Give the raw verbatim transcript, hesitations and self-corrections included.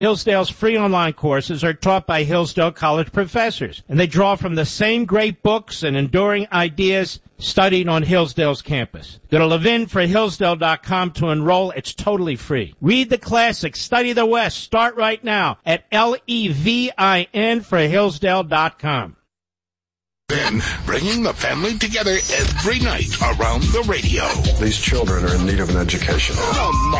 Hillsdale's free online courses are taught by Hillsdale College professors, and they draw from the same great books and enduring ideas studied on Hillsdale's campus. Go to levin for hillsdale dot com to enroll. It's totally free. Read the classics, study the West. Start right now at L E V I N for hillsdale dot com. Then, bringing the family together every night around the radio. These children are in need of an education. The